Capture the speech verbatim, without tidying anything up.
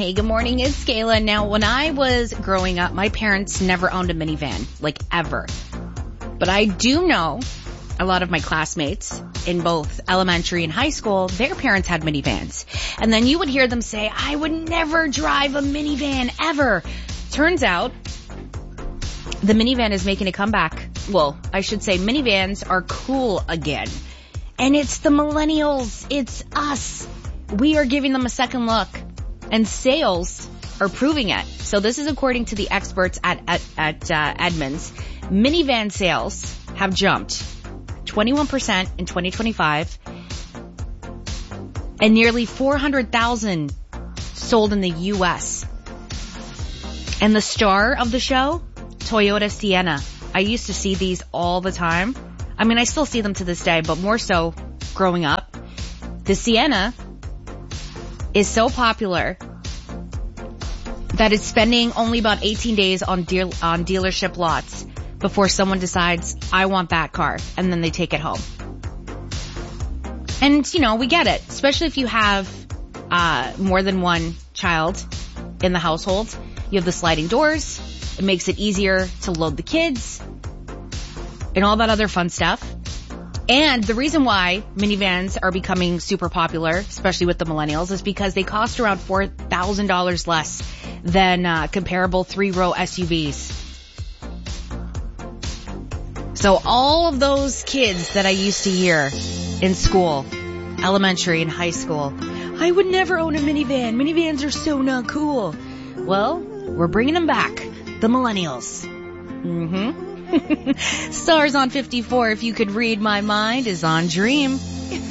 Hey, good morning. It's Kayla. Now, when I was growing up, my parents never owned a minivan, like ever. But I do know a lot of my classmates in both elementary and high school, their parents had minivans. And then you would hear them say, I would never drive a minivan ever. Turns out, the minivan is making a comeback. Well, I should say minivans are cool again. And it's the millennials. It's us. We are giving them a second look. And sales are proving it. So this is according to the experts at, at, at uh, Edmunds. Minivan sales have jumped twenty-one percent in twenty twenty-five and nearly four hundred thousand sold in the U S. And the star of the show, Toyota Sienna. I used to see these all the time. I mean, I still see them to this day, but more so growing up. The Sienna is so popular that it's spending only about eighteen days on deal- on dealership lots before someone decides, I want that car, and then they take it home. And, you know, we get it, especially if you have uh more than one child in the household. You have the sliding doors. It makes it easier to load the kids and all that other fun stuff. And the reason why minivans are becoming super popular, especially with the millennials, is because they cost around four thousand dollars less than uh, comparable three-row S U Vs. So all of those kids that I used to hear in school, elementary and high school, I would never own a minivan. Minivans are so not cool. Well, we're bringing them back. The millennials. Mm-hmm. Stars on fifty-four, If You Could Read My Mind, is on Dream.